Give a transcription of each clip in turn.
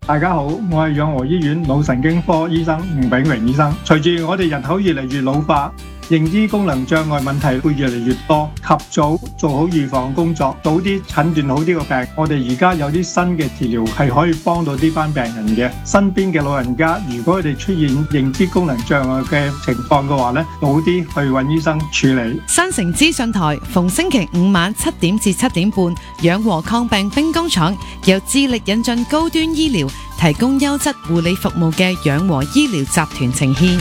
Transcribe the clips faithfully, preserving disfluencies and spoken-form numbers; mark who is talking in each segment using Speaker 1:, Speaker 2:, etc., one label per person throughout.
Speaker 1: 大家好，我係養和醫院腦神經科醫生吳炳榮醫生。隨住我哋人口越嚟越老化，認知功能障礙問題會越嚟越多，及早做好預防工作，早啲診斷好呢個病。我哋而家有啲新嘅治療係可以幫到呢班病人嘅。身邊嘅老人家，如果佢哋出現認知功能障礙嘅情況嘅話咧，早啲去揾醫生處理。
Speaker 2: 新城資訊台逢星期五晚七點至七點半，養和抗病兵工廠由致力引進高端醫療，提供優質護理服務嘅養和醫療集團呈獻。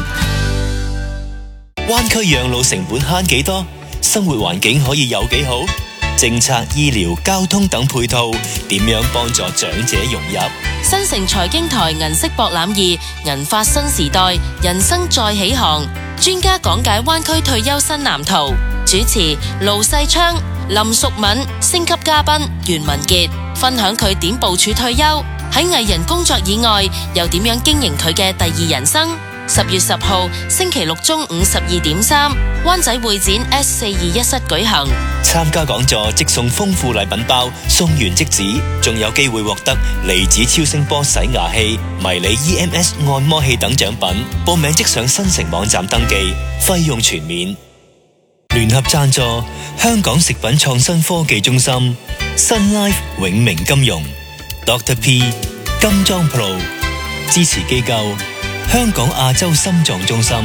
Speaker 3: 灣區養老成本慳幾多？生活環境可以有幾好？政策、醫療、交通等配套點樣幫助長者融入？
Speaker 4: 新城財經台銀色博覽二，銀發新時代，人生再起航。專家講解灣區退休新藍圖。主持盧世昌、林淑敏，星級嘉賓袁文傑，分享佢點部署退休，喺藝人工作以外又點樣經營佢嘅第二人生。十月十號星期六中午十二點三，灣仔會展 S 四二一室舉行。
Speaker 3: 參加講座即送豐富禮品包，送完即止，仲有機會獲得離子超聲波洗牙器、迷你 E M S 按摩器等獎品。報名即上新城網站登記，費用全免。聯合贊助香港食品創新科技中心、Sun Life 永明金融、Doctor P 金裝 Pro 支持機構香港亞洲心臟中心。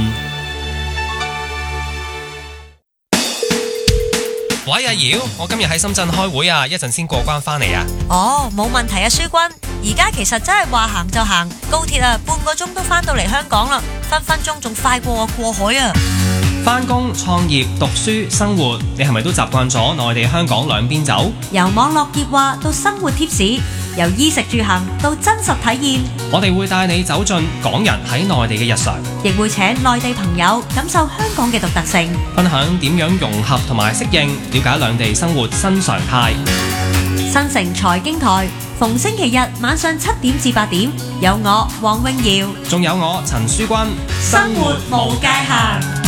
Speaker 5: 喂，阿瑤，我今日喺深圳開會啊，一陣先過關返嚟啊。
Speaker 6: 哦，冇問題啊，書君。而家其實真係話行就行，高鐵啊，半個鐘都返到嚟香港啦，分分鐘仲快過我過海啊。
Speaker 5: 返工、創業、讀書、生活，你係咪都習慣咗內地香港兩邊走？
Speaker 6: 由網絡熱話到生活貼士，由衣食住行到真實體驗，
Speaker 5: 我哋會帶你走進港人喺內地嘅日常，
Speaker 6: 亦會請內地朋友感受香港嘅獨特性，
Speaker 5: 分享點樣融合同埋適應，了解兩地生活新常態。
Speaker 6: 新城財經台逢星期日晚上七點至八點，有我黃詠瑤，
Speaker 5: 仲有我陳書君，
Speaker 6: 生活無界限。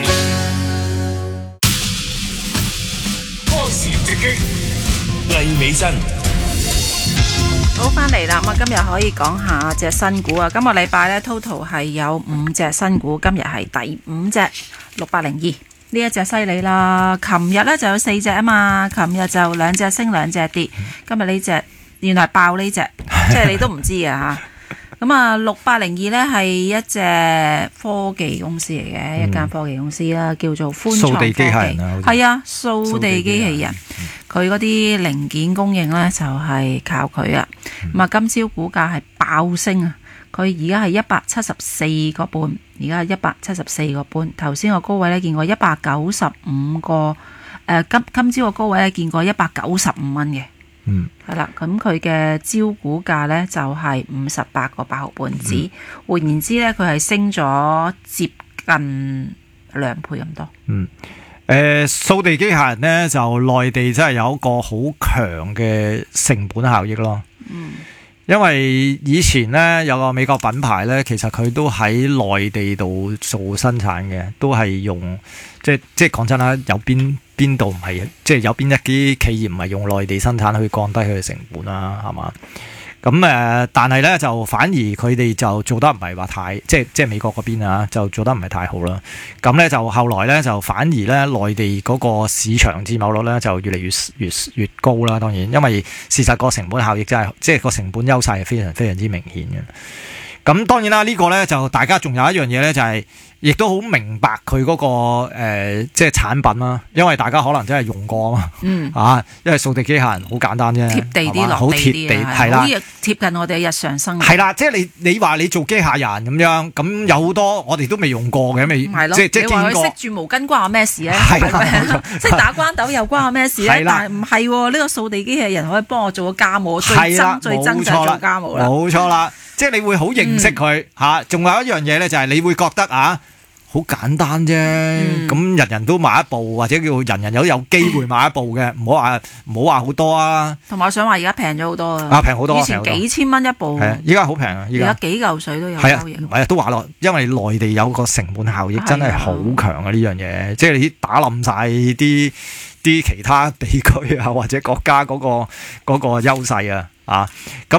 Speaker 3: 黎美珍，
Speaker 7: 好翻嚟啦！咁啊，今日可以講下隻新股啊。今個禮拜呢 total 係有五隻新股，今日係第五隻六八零二呢一隻犀利啦。琴日呢就有四隻啊嘛，琴日就兩隻升兩隻跌，今日呢隻原來爆呢隻，即係你都唔知啊吓。咁啊，六八零二呢係一隻科技公司嚟嘅，嗯、一間科技公司啦，叫做寬創科技。掃地機械人啊，係啊，掃地機器人，佢嗰啲零件供應呢就係靠佢啊。咁啊、嗯，今朝股價係爆升啊！佢而家係一百七十四個半，而家係一百七十四個半。頭先個高位呢見過一百九十五個，誒今今朝個高位呢見過一百九十五蚊嘅。嗯，係啦，咁佢嘅招股價呢就係五十八個八毫半紙，換言之呢，佢係升咗接近兩倍咁多。
Speaker 8: 嗯，誒，掃地機械人呢，就內地真係有一個好強嘅成本效益咯。嗯，因為以前呢，有個美國品牌呢，其實佢都喺內地度做生產嘅，都係用即係即係講真啦，有邊。邊度唔係，即係有邊一啲企業唔係用內地生產去降低佢嘅成本啦，係嘛？咁誒、呃，但係咧就反而佢哋就做得唔係話太，即係即係美國嗰邊啊，就做得唔係太好啦。咁咧就後來咧就反而咧內地嗰個市場佔有率咧就越嚟越越越高啦。當然，因為事實個成本效益真係，即係個成本優勢係非常非常之明顯嘅。咁當然啦，呢、這個咧就大家仲有一樣嘢咧就係、是。亦都好明白佢嗰、那個誒、呃，即係產品啦，因為大家可能真係用過啊嘛，嗯啊，因為掃地機械人好簡單啫，
Speaker 7: 貼地啲，好貼地係啦，貼近我哋日常生活
Speaker 8: 係啦，即係你你話你做機械人咁樣，咁有好多我哋都未用過嘅，未即即係見過。你話佢
Speaker 7: 識住毛巾關我咩事咧？
Speaker 8: 係啦，
Speaker 7: 識打關斗又關我咩事咧？但係唔係喎，呢、這個掃地機器人可以幫我做個家務，最憎最憎就係做家務啦，
Speaker 8: 冇錯啦。即係你會好認識佢嚇，仲、嗯啊、有一樣嘢咧，就係你會覺得啊，好簡單啫。咁、嗯、人人都買一部，或者叫人人有有機會買一部嘅，唔好話唔好話好多啊。
Speaker 7: 同埋我想話而家平咗好多啊！
Speaker 8: 啊，平好多，
Speaker 7: 以前幾千蚊一部，
Speaker 8: 係啊，依家好平啊！
Speaker 7: 而家幾嚿水都有。
Speaker 8: 係啊，係啊，都話咯，因為內地有個成本效益真係好強啊！呢樣嘢，即係你打冧晒啲啲其他地區啊，或者國家嗰、嗰個嗰、嗰個優勢啊。啊，咁